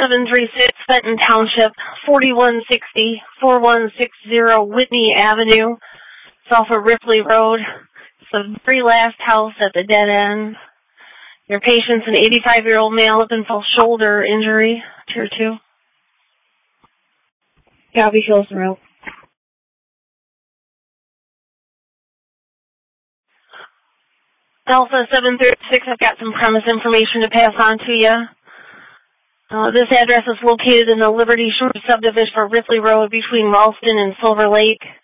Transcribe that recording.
736 Fenton Township, 4160-4160 Whitney Avenue. It's off of Ripley Road. It's the very last house at the dead end. Your patient's an 85-year-old male with full shoulder injury, tier 2. Copy, Hills Road. Alpha 736, I've got some premise information to pass on to you. This address is located in the Liberty Shore subdivision for Ripley Road between Ralston and Silver Lake.